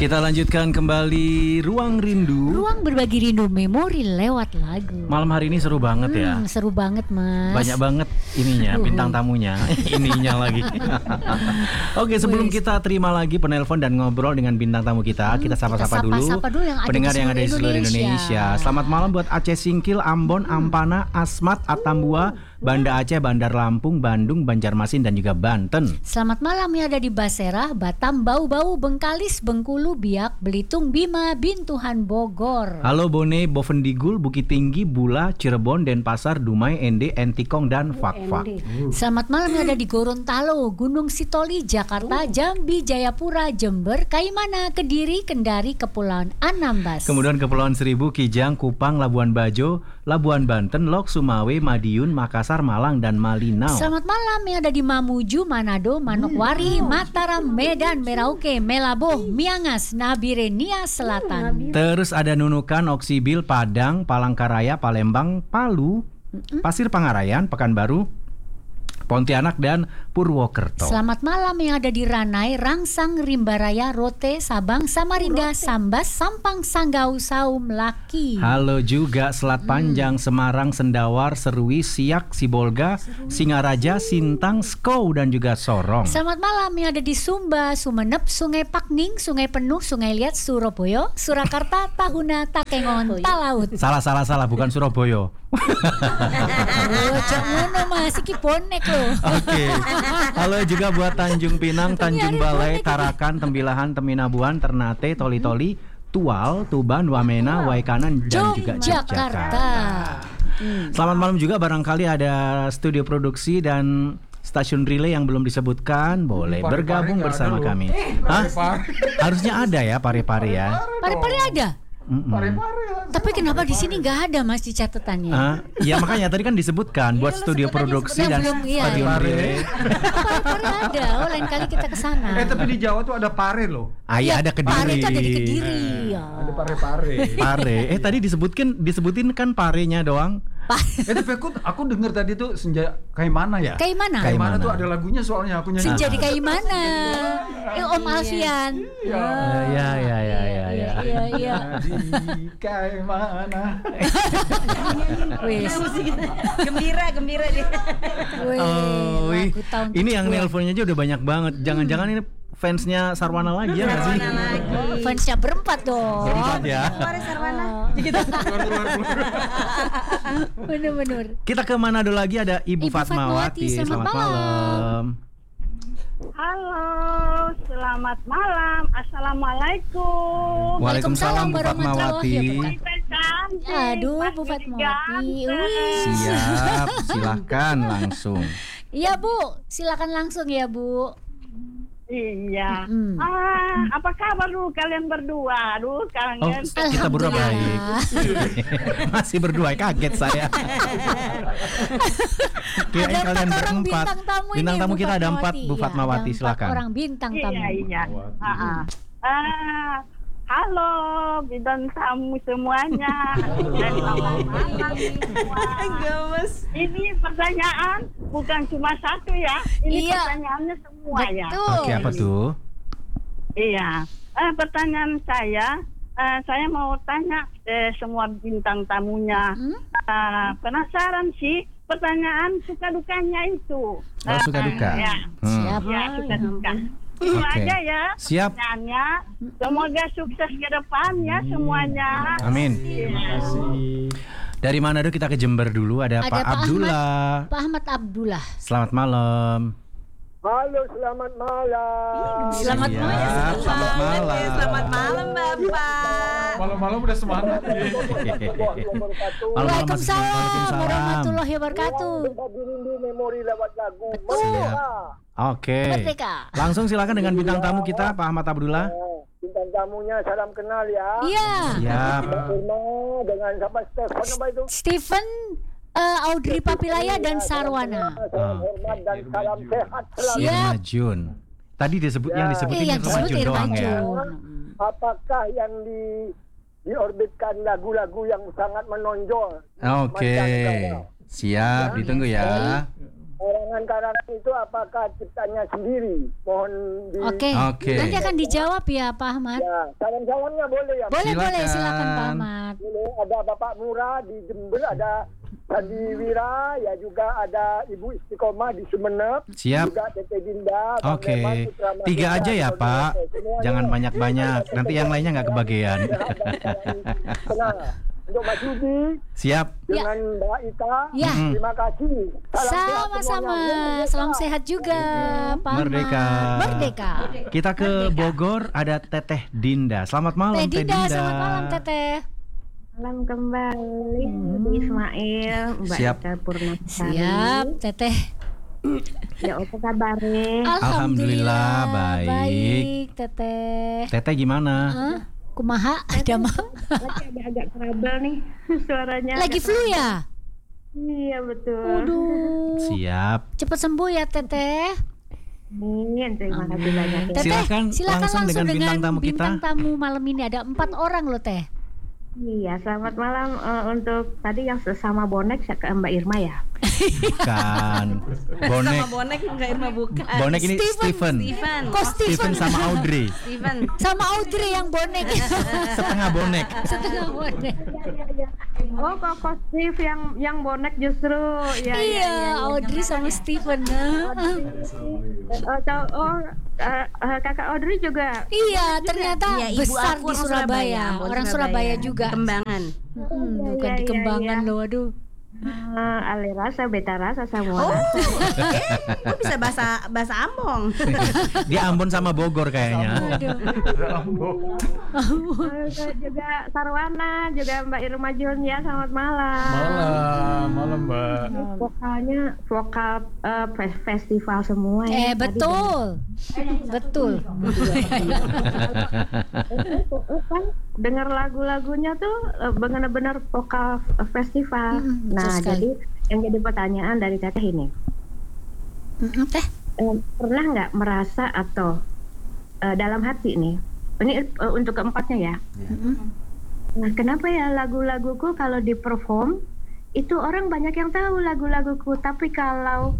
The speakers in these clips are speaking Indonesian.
Kita lanjutkan kembali Ruang Rindu. Ruang berbagi rindu memori lewat lagu. Malam hari ini seru banget ya. Seru banget, Mas. Banyak banget ininya, bintang tamunya. Ininya lagi. Oke, sebelum kita terima lagi penelpon dan ngobrol dengan bintang tamu kita sapa-sapa dulu pendengar yang ada di seluruh Indonesia. Selamat malam buat Aceh Singkil, Ambon, Ampana, Asmat, Atambua, Banda Aceh, Bandar Lampung, Bandung, Banjarmasin dan juga Banten. Selamat malam yang ada di Basera, Batam, Bau-Bau, Bengkalis, Bengkulu, Biak, Belitung, Bima, Bintuhan, Bogor. Halo Bone, Bovendigul, Bukit Tinggi, Bula, Cirebon, Denpasar, Dumai, Ende, Entikong dan Fakfak. Selamat malam yang ada di Gorontalo, Gunung Sitoli, Jakarta, Jambi, Jayapura, Jember, Kaimana, Kediri, Kendari, Kepulauan Anambas. Kemudian Kepulauan Seribu, Kijang, Kupang, Labuan Bajo, Labuan Banten, Lok, Sumawe, Madiun, Makassar, Malang dan Malinau. Selamat malam yang ada di Mamuju, Manado, Manokwari, Mataram, Medan, Merauke, Melaboh, Miangas, Nabire, Nia Selatan. Terus ada Nunukan, Oksibil, Padang, Palangkaraya, Palembang, Palu, Pasir Pangarayan, Pekanbaru, Pontianak dan Purwokerto. Selamat malam yang ada di Ranai, Rangsang, Rimbaraya, Rote, Sabang, Samarinda, Sambas, Sampang, Sanggau, Saum, Laki. Halo juga Selat Panjang, Semarang, Sendawar, Serui, Siak, Sibolga, Singaraja, Sintang, Skou dan juga Sorong. Selamat malam yang ada di Sumba, Sumenep, Sungai Pakning, Sungai Penuh, Sungai Liat, Surabaya, Surakarta, Tahuna, Takengon, Talaut. Salah, bukan Surabaya. Cok ngono Mas, iki bonek loh. Oke. Halo juga buat Tanjung Pinang, Tanjung Balai, Tarakan, Tembilahan, Teminabuan, Ternate, Toli-Toli, Tual, Tuban, Wamena, Waikanan dan juga Yogyakarta. Selamat malam juga, barangkali ada studio produksi dan stasiun relay yang belum disebutkan, boleh bergabung bersama kami. Hah? Harusnya ada ya Pare-Pare ya. Pare-pare ada? Tapi kenapa di sini nggak ada Mas di catatannya? Ya makanya tadi kan disebutkan buat studio produksi dan stadion relay. Pare ada, lain kali kita kesana. Tapi di Jawa tuh ada pare loh. Iya, ada Kediri. Pare itu ada di Kediri. Ya. Ada pare-pare. Pare. Tadi disebutin kan parenya doang. Tapi aku denger tadi tuh senja kayak mana ya? Kayak mana? Kayak mana tuh ada lagunya soalnya aku nyanyi. Senja di kayak mana? Om Alfian. Ya. Iya. Kayak mana? Wes. Gembira dia. Ini yang nelponnya aja udah banyak banget. Jangan-jangan ini fansnya Sarwana lagi ya nggak sih? Fansnya berempat dong. Berempat ya. Sarwana. Bener. Kita ke Manado lagi, ada Ibu Fatmawati. Selamat malam. Halo, selamat malam. Assalamualaikum. Waalaikumsalam Bu Fatmawati. Aduh Bu Fatmawati. Siap, silakan langsung. Iya Bu, silakan langsung ya Bu. Iya. Apa kabar lu kalian berdua? Aduh, kangen. Kita berdua baik. Masih berdua, kaget saya. Kirain kalian berempat. Bintang tamu kita ada 4, Bu Fatmawati, silakan. Orang bintang tamu. Iya. Halo bintang tamu semuanya. Dan selamat malam semua. Ini pertanyaan bukan cuma satu ya. Ini pertanyaannya semua ya. Oke, apa tuh? Iya. Pertanyaan saya mau tanya semua bintang tamunya. Penasaran sih pertanyaan suka dukanya itu. Suka duka. Ya. Ya, suka duka. Itu aja ya. Siap. Pertanyaannya. Semoga sukses ke depan ya semuanya. Amin. Terima kasih. Dari Manado kita ke Jember dulu, ada Pak Abdullah. Pak Ahmad Abdullah. Selamat malam. Halo, selamat malam. Selamat malam. Selamat malam Bapak. Malam-malam udah semangat. Waalaikumsalam warahmatullahi wabarakatuh. Rindu memori lewat lagu. Betul. Oke. Merdeka. Langsung silakan dengan bintang tamu kita, Pak Ahmad Abdullah. Bintang tamunya salam kenal ya. Iya. Siap. Dengan siapa Stefan apa itu? Stephen, Audrey Papilaya dan Sarwana. Salam hormat dan salam sehat selalu. Irma Jun. Tadi yang disebutin Irma Jun doang ya. Apakah yang diorbitkan lagu-lagu yang sangat menonjol? Oke. Siap, ditunggu ya. karangan itu apakah ciptanya sendiri? Mohon di... Oke. Nanti akan dijawab ya Pak Ahmad. Ya, salam-salamnya boleh ya? Boleh, silakan Pak Ahmad. Boleh. Ada Bapak Murah di Jember, ada Sandi Wira, ya juga ada Ibu Istiqomah di Sumeneb. Siap. Juga Tete Dinda. Oke. 3 aja ya Pak. Jangan banyak-banyak. Nanti yang lainnya nggak kebagian. Tenang. Untuk Mas Yudi. Siap. Dengan Mbak Ita. Ya. Terima kasih. Sama-sama. Salam sehat juga Pak Ahmad. Merdeka. Kita ke Bogor, ada Teteh Dinda. Selamat malam Teh Teh Dinda. Dinda. Selamat malam Teteh. Malam kembali Ismail, Mbak Siap. Ita Purnasari. Siap Teteh. Ya apa kabarnya? Alhamdulillah, baik. Teteh. Teteh gimana? Kumaha? Ada mah? Lagi agak trouble nih suaranya. Lagi flu ya? Iya betul. Waduh. Siap. Cepat sembuh ya Teteh. Amin, terima kasih banyak. Ya. Teteh, Silakan langsung dengan bintang tamu kita. Bintang tamu malam ini ada 4 orang loh Teh. Iya, selamat malam untuk tadi yang sesama bonek ke Mbak Irma ya. Bukan. Bonek. Sama bonek enggak Irma bukan. Bonek ini Steven. Kok Steven sama Audrey. Steven. Sama Audrey yang bonek. Setengah bonek. Setengah bonek. Oh, kok Steve yang bonek justru. Ya, Iya, Audrey sama Steven. Kakak Audrey juga. Iya, ternyata Iya, ibu besar aku di Surabaya. Orang Surabaya juga. Kembangan. Bukan di Kembangan loh, aduh. Ale rasa, beta rasa, semua Oh, rasa. kok bisa bahasa Ambon? Dia Ambon sama Bogor kayaknya. Juga Sarwana, juga Mbak Irma Jun ya, selamat malam. Malam Mbak. Vokalnya vokal festival semua ya. Betul. Betul. Kan dengar lagu-lagunya tuh benar-benar vokal festival. Nah, jadi yang jadi pertanyaan dari Teteh ini, Teh, pernah nggak merasa atau dalam hati nih, ini untuk keempatnya ya. Nah, kenapa ya lagu-laguku kalau di perform itu orang banyak yang tahu lagu-laguku, tapi kalau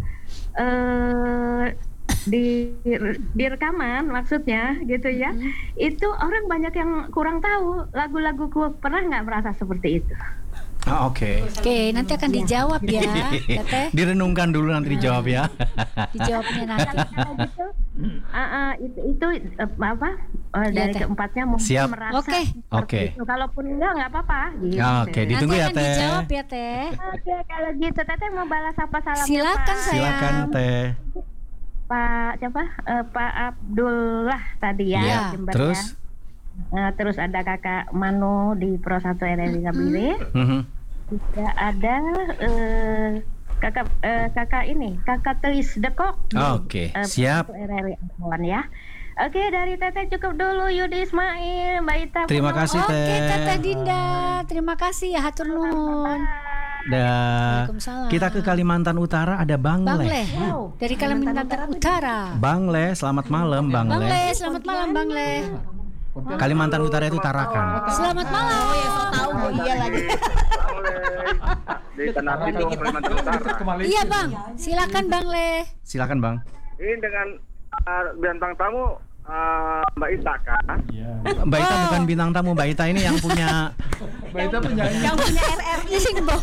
di rekaman maksudnya gitu ya, itu orang banyak yang kurang tahu lagu-laguku. Pernah nggak merasa seperti itu? Oke. Oke, nanti akan dijawab ya, Teteh. Direnungkan dulu nanti dijawab ya. Dijawabnya nanti. Itu apa? Dari keempatnya mungkin Siap. merasa. Oke. Itu. Kalaupun enggak apa-apa. Gitu. Oke, ditunggu nanti ya akan Teh. dijawab ya Teh. Oke, kalau gitu Teteh mau balas apa salamnya? Silakan Pak? sayang. Silakan Teh. Pak siapa? Pak Abdullah tadi ya. Iya. Jember, Terus? ya. Terus ada Kakak Manu di Pro 1 RRI Gabire. Juga ada Kakak Tris Dekok. Oke, siap. RRI Ambon ya. Oke, dari Teteh cukup dulu. Yudi Ismail, Mbak Ita. Terima kasih Teh. Oke, Teteh Dinda. Terima kasih ya, hatur nuhun. Dan Waalaikumsalam. kita ke Kalimantan Utara, ada Bang Bang Le. Le. Dari Kalimantan Utara. Bang Le, selamat malam Bang Bang Le. Le, selamat malam Bang Le. Kalimantan Utara itu Tarakan. Selamat malam. Oh ya, so tahu kok iya lagi. Di Tanah Pinang, Kalimantan Utara. Iya Bang, silakan Bang Le. Silakan Bang. Ini dengan bintang tamu Mbak Ita kan? Mbak Ita bukan bintang tamu, Mbak Ita ini yang punya Mbak Ita penyanyi. Yang punya RRI.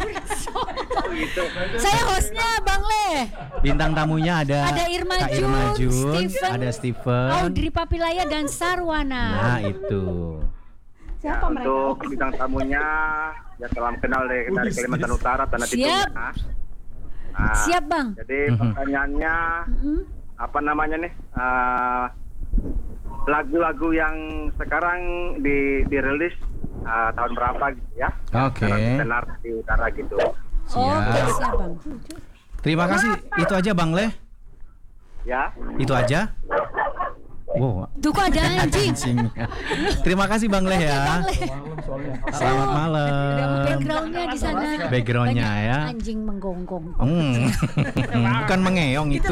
Saya hostnya Bang Le. bintang tamunya ada Irma Kak Irma Jun, Jun, Steven, ada Steven. Audrey Papilaya dan Sarwana. Nah, itu. Siapa mereka? Untuk bintang tamunya ya salam kenal dari Kalimantan Utara, Tanah Siap. Pinang. Siap Bang. Jadi pertanyaannya apa namanya nih? Lagu-lagu yang sekarang dirilis tahun berapa gitu ya? Oke. Tenar di utara gitu. Oke, siap Bang. Terima kasih. Itu aja Bang Le. Ya. Itu aja. Wow. Tuh kok ada anjing. Terima kasih Bang Leh ya. Malam soalnya. Selamat malam. Backgroundnya di sana. Backgroundnya Banyak ya. anjing menggonggong. Bukan mengeong itu.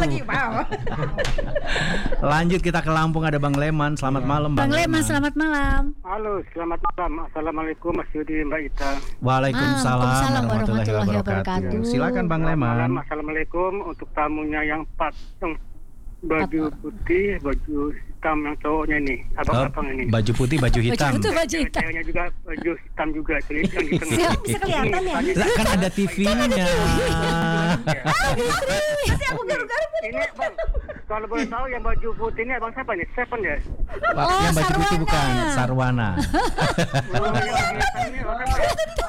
Lanjut kita ke Lampung, ada Bang Leman. Selamat malam Bang Leman, selamat malam. Halo, selamat malam. Assalamualaikum Mas Yudi, Mbak Ita. Waalaikumsalam Waalaikumsalam warahmatullahi warahmatullahi wabarakatuh. wabarakatuh. Silakan Bang Leman. Assalamualaikum untuk tamunya yang baju putih, baju hitam yang cowoknya ini, abang-abang ini. Baju putih, baju hitam. Baju hitam. Ceweknya juga baju hitam juga, jadi yang di tengah. Siap, bisa kelihatan ya. Lah kan ada TV-nya. Ini bang, kalau boleh tahu yang baju putih ini abang siapa nih? Seven ya? Pak, Oh, yang baju putih Sarwana. bukan Sarwana. Oh, yang di hitam ini orang apa?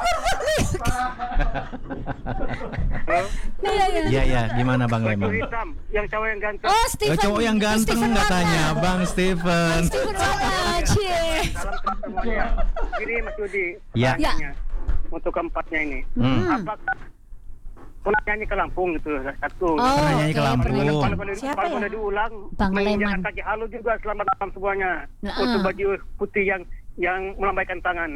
Halo? Iya. Iya, gimana Bang Baju Leman? hitam, yang cowok yang ganteng. Oh, Steven. Cowok yang ganteng Steven katanya, Warna. Bang Steven. Steven Warna, cie. Salam semuanya. Jadi Mas Yudi, Ya. pertanyaannya, untuk keempatnya ini, apakah pernah nyanyi ke Lampung gitu? Satu. Oh, Pernah nyanyi ke oke, Lampung. pernah. Siapa Kalau ya? boleh diulang, Bang menginjakan Leman. kaki halu juga selamat malam semuanya. Nah, Untuk baju putih yang melambaikan tangan.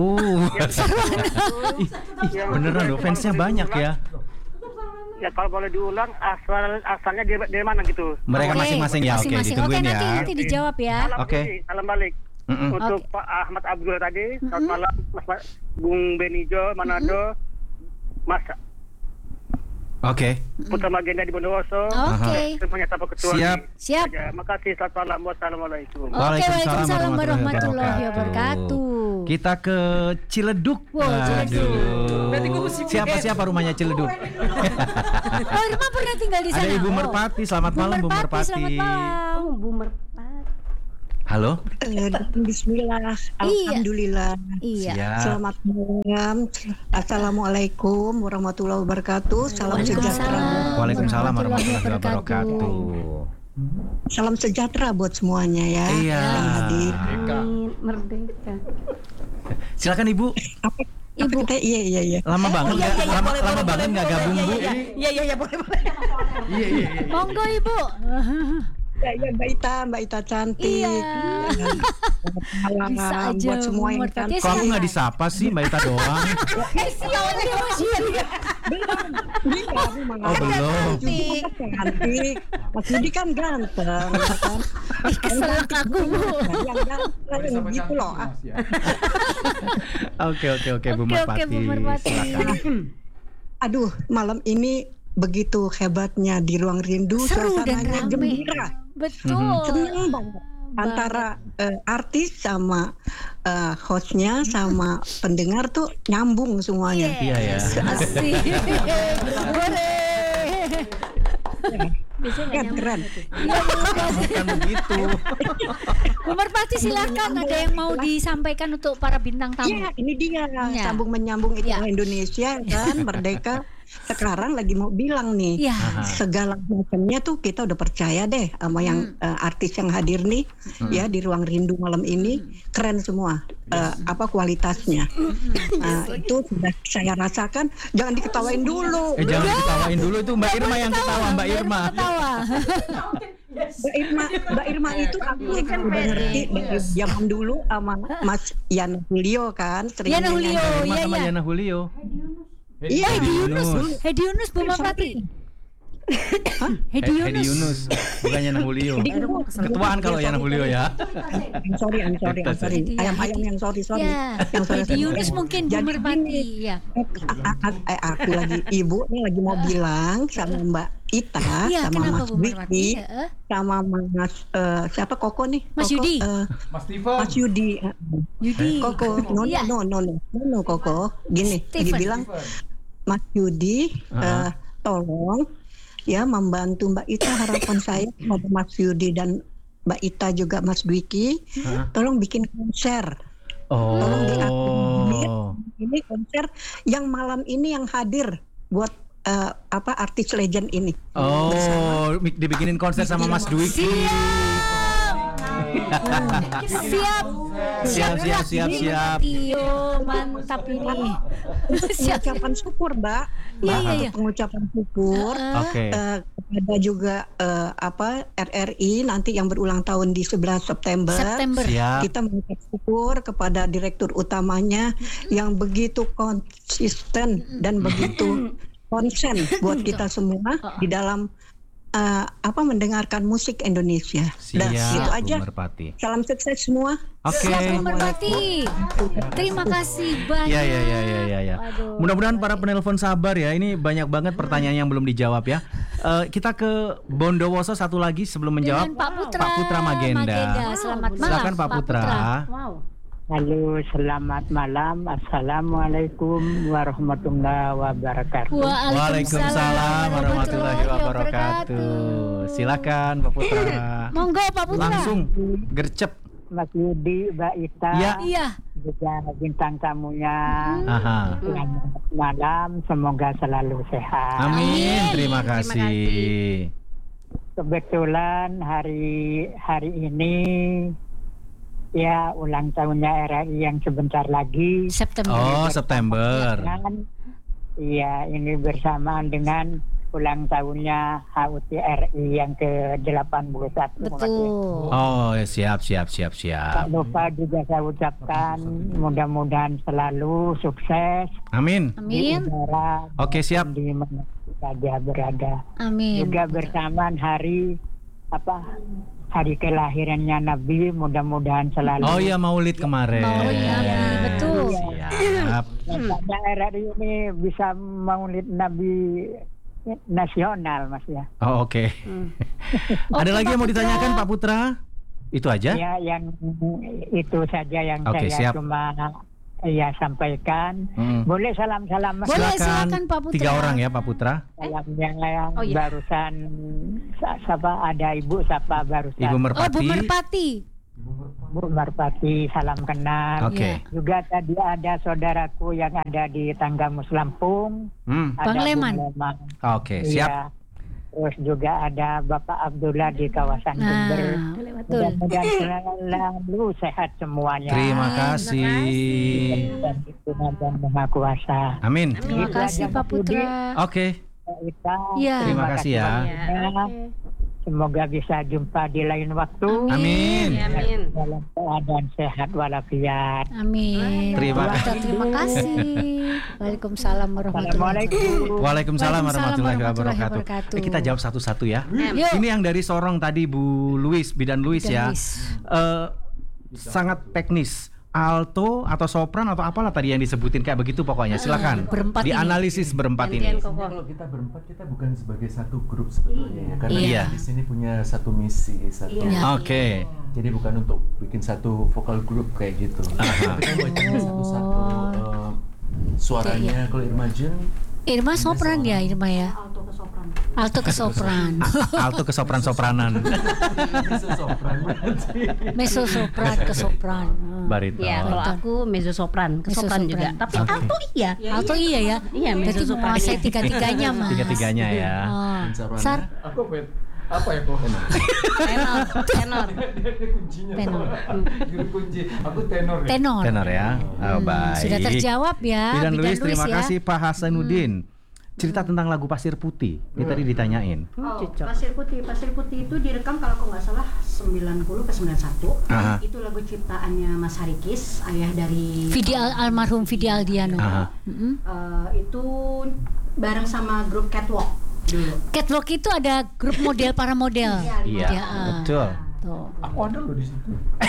Ih, beneran loh, fansnya banyak ya. Ya kalau boleh diulang, asalnya dari mana gitu? Mereka Oke, masing-masing ya, oke, masing-masing. ditungguin Oke, ya. nanti dijawab ya. Oke. Salam balik. Untuk Oke. Pak Ahmad Abdul tadi, selamat malam Mas Bung Benijo Manado, Mas Oke. Putra Magenda di Bondowoso. Oke. Semuanya tanpa ketua. Siap. Siap. Ya, makasih, selamat malam. Wassalamualaikum. Oke, Waalaikumsalam waalaikumsalam warahmatullahi wabarakatuh. wabarakatuh. Kita ke Ciledug. Wow, Ciledug. Siapa rumahnya Ciledug? Oh, Irma pernah tinggal di sana. Ada Ibu Oh. Merpati. Selamat malam Bu Merpati. Selamat malam. Oh, Bu Merpati. Halo. Bismillah, alhamdulillah. Iya. Siap. Selamat malam. Assalamualaikum warahmatullahi wabarakatuh. Salam sejahtera. Waalaikumsalam warahmatullahi wabarakatuh. Salam sejahtera buat semuanya ya. Iya. Yang hadir. Merdeka. Silakan Ibu. Ibu. Iya. Lama banget nggak? Lama banget nggak gabung Bu? Iya, boleh. Monggo Ibu. Ya, Mbak Ita cantik. Iya. Malam Bisa aja, buat semua yang Merpati. cantik. Kok aku nggak disapa sih Mbak Ita doang? Siapa dia Mas Yudi? Oh belum. Cantik. Mas Yudi kan ganteng, ya kan? Keselak aku Bu. Yang ganteng gitu loh. Oke Bu Oke, Merpati. Bu Merpati. Silakan. Aduh, malam ini begitu hebatnya di Ruang Rindu, Seru dan suasananya rame. gembira, Betul. seneng banget. Antara artis sama hostnya sama pendengar tuh nyambung semuanya. Iya ya. Asik. Boleh. Keren, keren. Iya, Bukan begitu. Bu Merpati silakan, ada yang mau disampaikan untuk para bintang tamu. Iya, ini dia Ya. sambung menyambung itu Ya. Indonesia kan merdeka. Sekarang lagi mau bilang nih, Iya. segala macamnya tuh kita udah percaya deh sama yang artis yang hadir nih ya di Ruang Rindu malam ini, keren semua apa kualitasnya. Itu sudah saya rasakan. Jangan diketawain dulu. Jangan diketawain dulu, itu Mbak Irma yang ketawa, Mbak Irma. Ketawa. Mbak Irma itu aku kan udah ngerti dari zaman dulu sama Mas Yana Julio kan, sering Yana Julio. nyanyi. Irma Iya, sama iya. Yana Julio. Iya, Hedi Yunus. Yunus. Hedi Yunus Bu Merpati. Hedi Hedi Yunus. bukan Yana Julio. Ketuaan kalau Yana Julio ya. I'm sorry. Hedi, ya, Ayam yang sorry. Ya, Yang sorry. Hedi Yunus mungkin Bu Jadi Merpati. Ya. aku lagi ibu nih lagi mau bilang sama Mbak Ita, Iya, sama kenapa Mas Bu Merpati? Wiki, Heeh. sama Mas siapa Koko nih? Mas Koko, Yudi. Mas Steven. Mas Yudi. Yudi. Koko, no Iya. Koko. Gini, Steven. dibilang Mas Yudi, tolong ya membantu Mbak Ita, harapan saya kepada Mas Yudi dan Mbak Ita juga Mas Dwiki, tolong bikin konser. Tolong diatur. Ini konser yang malam ini yang hadir buat artis legend ini. Oh, dibikinin konser sama Mas Dwiki. Siap. Yo, mantap ini. Pengucapan syukur, Mbak. Iya. Pengucapan syukur Oke. ada juga RRI nanti yang berulang tahun di 11 September. Siap. Kita mengucap syukur kepada direktur utamanya yang begitu konsisten dan begitu konsen buat kita semua di dalam mendengarkan musik Indonesia. Siap, itu aja. Bu Merpati. Salam sukses semua. Oke. Bu Merpati. Terima kasih banyak. Ya. Mudah-mudahan para penelpon sabar ya. Ini banyak banget pertanyaan yang belum dijawab ya. Kita ke Bondowoso satu lagi sebelum menjawab. Dengan Pak Putra Magenda. Selamat malam. Silakan Pak Putra. Wow. Halo, selamat malam. Assalamualaikum warahmatullahi wabarakatuh. Waalaikumsalam warahmatullahi wabarakatuh. Silakan Pak Putra. Monggo Pak Putra. Langsung gercep. Mas Yudi, Mbak Ita, Iya. juga bintang tamunya. Aha. Selamat malam, semoga selalu sehat. Amin. Terima kasih. Kebetulan hari ini ya ulang tahunnya RRI yang sebentar lagi. September. Oh, September. Iya, ini bersamaan dengan ulang tahunnya HUT RI yang ke-81. Betul. Oh, siap. Tak lupa juga saya ucapkan mudah-mudahan selalu sukses Amin. di udara. Oke, siap. Di mana saja berada. Amin. Juga bersamaan hari kelahirannya Nabi, mudah-mudahan selalu. Oh iya, Maulid kemarin. Maulid Nabi, betul. Siap. RRI ini bisa Maulid Nabi nasional, Mas ya. Oh, oke. Ada lagi yang mau ditanyakan Pak Putra? Itu aja? Ya, yang itu saja yang Oke, saya siap. cuma sampaikan. Boleh salam-salam Mas? Boleh, silakan Pak Putra. 3 orang ya Pak Putra. Salam yang barusan ada Ibu siapa barusan? Ibu Merpati. Bu Merpati. Bu Merpati, salam kenal. Oke. Juga tadi ada saudaraku yang ada di Tanggamus Lampung. Ada Bang Leman. Bu Leman. Oke, siap. Iya. Terus juga ada Bapak Abdullah di kawasan Jember. Betul. Mudah-mudahan selalu sehat semuanya. Terima kasih. Dan Tuhan yang Maha Kuasa. Amin. Terima kasih Pak Putra. Oke. Iya. Terima kasih ya. Semoga bisa jumpa di lain waktu. Amin. Dalam keadaan sehat walafiat. Amin. Terima kasih. Terima kasih. Waalaikumsalam warahmatullahi wabarakatuh. Waalaikumsalam warahmatullahi warahmatullahi wabarakatuh. wabarakatuh. Kita jawab satu-satu ya. Yuk. Ini yang dari Sorong tadi Bu Luis, Bidan Luis ya. Sangat teknis. Alto atau sopran atau apalah tadi yang disebutin kayak begitu pokoknya. Silakan. Berempat ini. Dianalisis berempat ini. Kalau kita berempat, kita bukan sebagai satu grup sebetulnya ya, karena Iya. kita di sini punya satu misi, satu. Oke. Jadi bukan untuk bikin satu vokal grup kayak gitu. Tapi kan bacanya satu-satu suaranya. Kalau Irma sopran ya, Irma ya. Alto ke sopran. Alto ke sopran-sopranan. Mezzo sopran ke sopran. Bariton. Ya, kalau aku mezzo sopran, ke sopran juga. Tapi alto iya. Alto iya ya. Iya, mezzo Berarti sopran. menguasai tiga-tiganya Mas. Tiga-tiganya ya. Sar, Aku apa ya kok? Tenor. tenor. Guru kunci. Aku tenor ya. Tenor ya. Oh, baik. Sudah terjawab ya. Bidan Luis, Luis terima ya. kasih Pak Hasanuddin. Cerita tentang lagu Pasir Putih. Ini tadi ditanyain. Pasir Putih itu direkam kalau aku nggak salah 90 ke 91. Aha. Itu lagu ciptaannya Mas Harikis, ayah dari Almarhum Vidi Aldiano. itu bareng sama grup Catwalk dulu. Catwalk itu ada grup model para model. Iya, betul. Tuh. Aku ada loh di situ.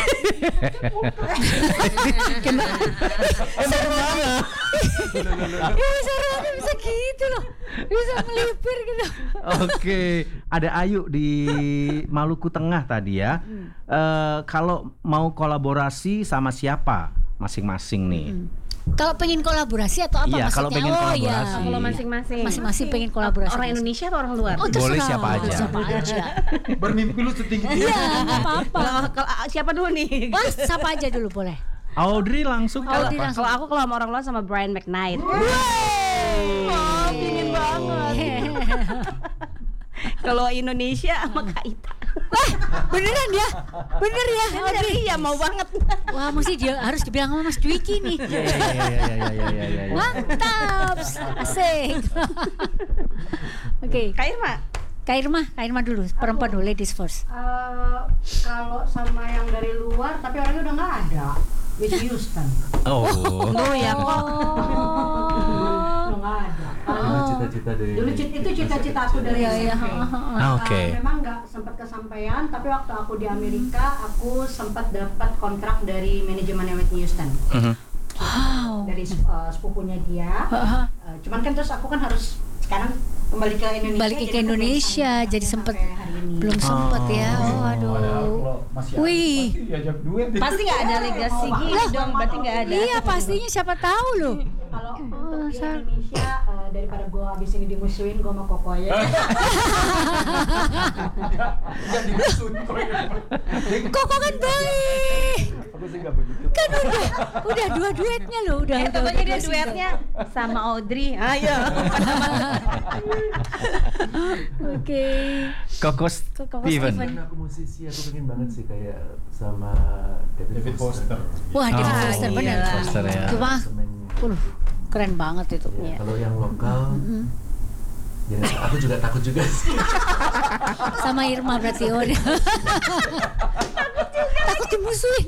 Bisa gitu loh. Bisa melipir gitu. Oke, ada Ayu di Maluku Tengah tadi ya. Kalau mau kolaborasi sama siapa masing-masing nih? Kalau pengen kolaborasi atau apa Iya, maksudnya? kalau pengen kolaborasi. Kalau masing-masing. Masing-masing pengen kolaborasi. Orang Indonesia atau orang luar? Oh, terserah. Boleh siapa aja. Siapa aja. Bermimpi lu setinggi Iya, nggak apa-apa. Kalau siapa dulu nih? Wah, siapa aja dulu boleh. Audrey langsung Kalau apa? kalau aku kalau sama orang luar sama Brian McKnight. Pingin banget. Kalau Indonesia sama Kak Ita. Beneran ya? Bener ya? Bener, iya mau banget. Wah, mesti dia harus dibilang sama Mas Dwiki nih. Iya. Mantap, asik. Oke. Kak Irma. Kak Irma dulu, perempuan dulu, ladies first. Kalau sama yang dari luar, tapi orangnya udah nggak ada. Whitney Houston. Oh. Ya kok. Udah nggak ada. Cita-cita dari Dulu itu cita-cita aku dari SMP. Oke. Memang nggak sempat kesampaian, tapi waktu aku di Amerika, aku sempat dapat kontrak dari manajemennya Whitney Houston. Wow. Dari sepupunya dia. Cuman kan terus aku kan harus sekarang kembali ke Indonesia. Balik ke Indonesia, jadi sempet belum sempet ya. Oh, aduh. Wih. Diajak duet. Pasti nggak ada legasi gini dong, berarti nggak ada. Iya pastinya, siapa tahu loh. Kalau untuk di Indonesia, daripada gue abis ini dimusuhin, gue mau Koko aja. Enggak dimusuhin kok. Koko kan baik. Aku sih enggak begitu. Kan udah dua duetnya loh, udah. Pokoknya dia duetnya sama Audrey. Ayo. Oke. Koko Steven. Karena aku musisi, aku pengen banget sih kayak sama David Foster. Wah, David Foster iya. benar. Foster ya. Cuma, keren banget itu. Ya, kalau yang lokal, ya aku juga takut juga sih. Sama Irma berarti udah. Takut dimusuhin.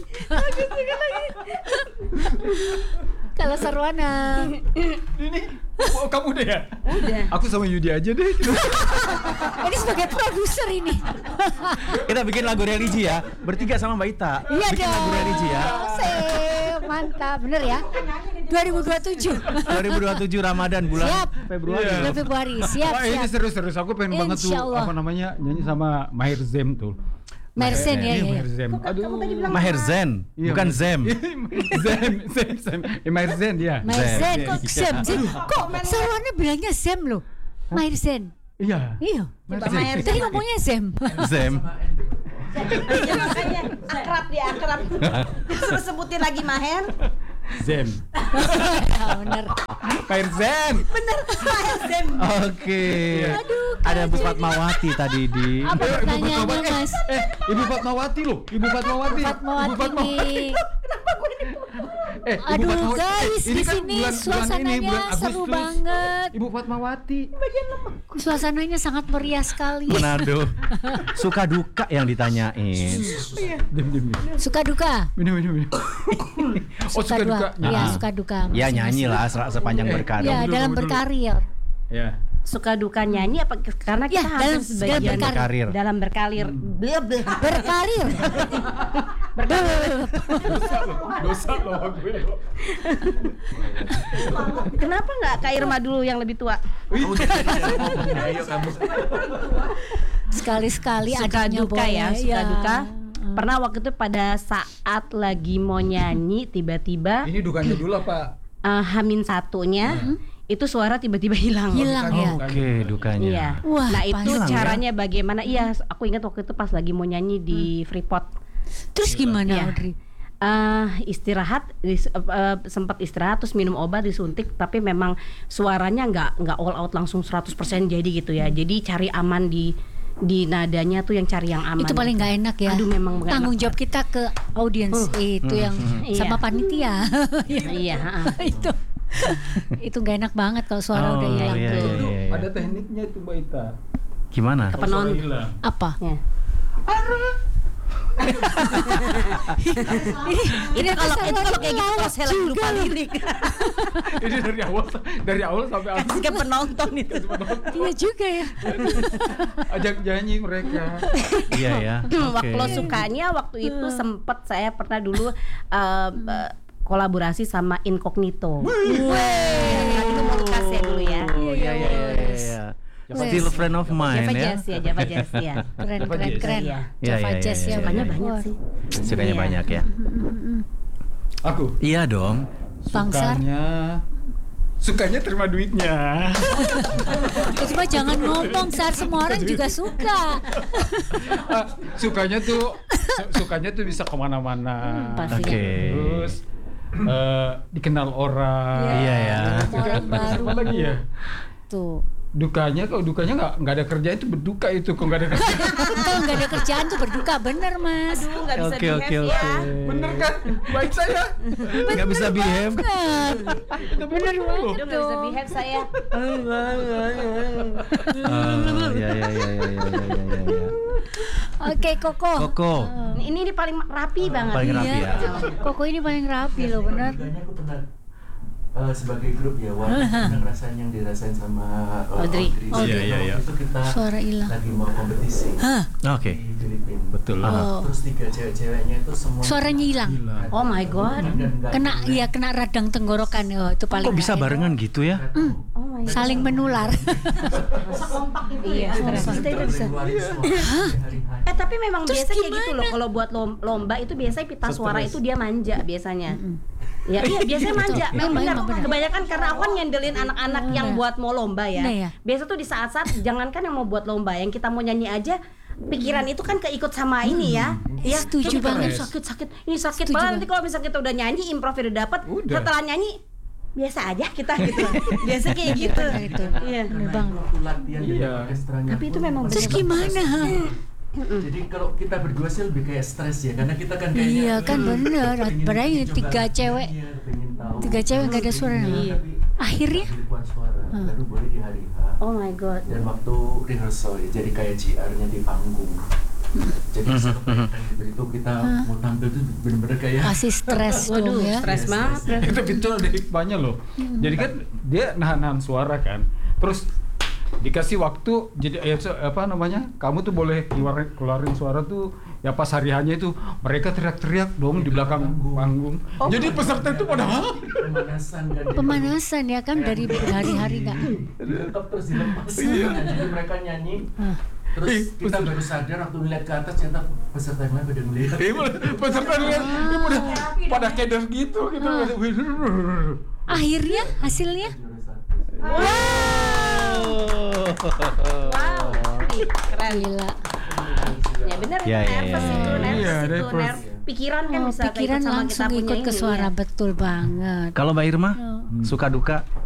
Kalau Sarwana. Ini kamu udah ya? Udah. Aku sama Yudi aja deh. Ini sebagai produser ini. Kita bikin lagu religi ya, bertiga sama Mbak Ita. Iya Bikin lagu religi ya. Mantap, bener ya. 2027. 2027 Ramadan bulan Siap. Februari. Iya. Bulan Februari. Siap, Wah, ini siap. serius-serius. Aku pengen banget tuh Insya Allah. apa namanya nyanyi sama Maher Zem tuh. Mersen ya, ya. Maher Zem. Aduh. Maher Zen, Iya, bukan Zem. Zem. Maher Zen ya. Mersen kok Zem. Zem. Kok Sarwana bilangnya Zem loh. Mersen. Iya. Iya. Maher Tadi ngomongnya Zem. Zem. Ya, makanya akrab. Disuruh sebutin lagi Maher. Zem. Ya bener. Maher Zem. Bener, Maher Zem. Oke. Aduh, Ada Bu Fatmawati tadi di. Apa pertanyaannya Mas? Ibu Fatmawati loh. Ibu Fatmawati. Fatmawati nih. Ibu Aduh Fatmawati. guys, Ini di kan sini bulan suasananya ini, bulan seru Agustus. banget. Ibu Fatmawati. Suasananya sangat meriah sekali. Manado. Suka duka yang ditanyain. Diam. Suka duka? Minum. Oh, suka duka. Iya, suka duka. Ya nyanyi lah sepanjang berkarir. Ya, dalam dulu. berkarir. Ya. Suka duka nyanyi apa karena kita Ya, harus sebagian berkarir. dalam berkarir. Berkarir. Dosa loh gue loh. Kenapa nggak Kak Irma dulu yang lebih tua? Ayo kamu. Sekali-sekali Suka adiknya duka boleh. ya, suka duka. Pernah waktu itu pada saat lagi mau nyanyi tiba-tiba Ini dukanya dulu apa? Hamin satunya itu suara tiba-tiba hilang. Hilang ya. Oke, dukanya. Iya. Wah, Nah itu hilang ya? caranya bagaimana? Iya, aku ingat waktu itu pas lagi mau nyanyi di Freeport. Terus gimana Iya. Audrey? Istirahat, sempat istirahat terus minum obat disuntik, tapi memang suaranya nggak all out langsung 100% jadi gitu ya. Jadi cari aman di nadanya tuh yang cari yang aman. Itu paling nggak enak ya. Aduh, memang nggak tanggung enak. jawab kita ke audiens itu yang sama Iya. panitia. Iya. Itu nggak enak banget kalau suara udah hilang. iya, tuh. iya, iya. Ada tekniknya itu Mbak Ita. Gimana? Ke penonton. hilang. Apa? Ya. Ini Kalau kayak gitu kalau saya lagi lupa lirik. Ini dari awal sampai akhir. Kasih ke penonton itu. Iya juga ya. Ajak nyanyi mereka. Iya ya. Waktu sukanya waktu itu sempet saya pernah dulu kolaborasi sama Incognito. Itu podcast ya dulu ya. Oh iya. Still friend of mine ya. Java Jazz ya. Keren. Iya. Java Iya, Jazz iya, ya. Sukanya iya. banyak sih. Sukanya Iya. banyak ya. Aku Iya dong. Bangsar. sukanya terima duitnya. Cuma jangan ngomong, Sar, semua orang juga suka. Sukanya tuh bisa kemana-mana. Pasti. Oke. Terus dikenal orang. Iya ya. Orang baru. Apa lagi ya? Tuh. Kalau dukanya nggak ada kerjaan itu berduka itu, kok nggak ada kerjaan. Kalau nggak ada kerjaan tuh berduka, bener Mas. Aduh, nggak bisa Oke, behave oke, ya. oke. Bener kan? Baik saya. Nggak bisa behave. Bener Aduh, banget nggak bisa dong. behave saya. Ya. Oke, Koko. Ini paling rapi banget. Paling rapi ya. Koko ini paling rapi loh, bener. Dukanya aku pernah sebagai grup ya, pernah ngerasain yang dirasain sama Audrey. Iya. Itu kita Suara hilang. lagi mau kompetisi Oke. di Filipina. Betul. Terus 3 cewek-ceweknya itu semua Suaranya hilang. Oh my god. Kena radang tenggorokan. Oh, itu paling. Kok bisa nggak enak. barengan gitu ya? Oh my god. Saling menular. Iya, kita itu bisa. Tapi memang Terus biasa kayak gitu gimana? loh. Kalau buat lomba itu biasanya pita suara itu dia manja biasanya. Ya, iya biasanya manja. Memang benar. Kebanyakan karena aku kan ngandelin anak-anak yang buat mau lomba ya. Nah, ya. Biasa tuh di saat-saat jangankan yang mau buat lomba, yang kita mau nyanyi aja pikiran itu kan keikut sama ini ya. Ya, Setuju banget. Sakit. Ini sakit Setuju banget. Nanti kalau misalnya kita udah nyanyi, improv udah dapet, Udah. setelah nyanyi biasa aja kita gitu. Biasa kayak gitu. Iya. Bener banget. Waktu latihan di Iya. orkestranya Tapi itu pun memang Terus gimana? Jadi kalau kita berdua sih lebih kayak stres ya, karena kita kan kayaknya Iya kan bener. pengen Berarti coba 3 cewek. iya, pengen tahu. 3 cewek nggak ada suara. Iya. Tapi Akhirnya? ribuan suara baru boleh di hari H. Oh my god. Dan waktu rehearsal ya, jadi kayak GR-nya di panggung. Jadi sekepengen itu kita mau tampil tuh bener-bener kayak Pasti stres dong Waduh, ya. stres banget. Tapi itu ada hikmahnya loh. Jadi kan dia nahan suara kan. Terus dikasih waktu, jadi kamu tuh boleh keluarin suara tuh ya pas hari hanya itu mereka teriak-teriak dong di belakang panggung. Jadi peserta itu pada pemanasan kan. Pemanasan ya kan dari berhari-hari nggak. Tetap terus dilepas. Jadi mereka nyanyi. Terus kita baru sadar waktu ngeliat ke atas ternyata peserta yang lain pada ngeliat. peserta lihat pada keder gitu. Akhirnya hasilnya Wow. Keren. gila. Ya benar Ya, ya, nervous ya, itu, ya. nervous Iya, itu, nervous. pikiran kan Oh, bisa pikiran keikut sama langsung kita punya ikut ke ini, suara ya. betul banget. Kalau Mbak Irma, suka duka